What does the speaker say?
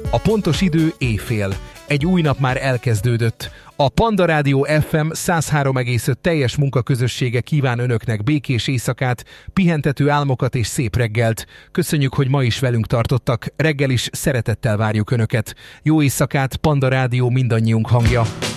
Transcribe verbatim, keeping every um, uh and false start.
A pontos idő éjfél. Egy új nap már elkezdődött. A Panda Rádió ef em száz három egész öt teljes munkaközössége kíván önöknek békés éjszakát, pihentető álmokat és szép reggelt. Köszönjük, hogy ma is velünk tartottak. Reggel is szeretettel várjuk önöket. Jó éjszakát, Panda Rádió mindannyiunk hangja.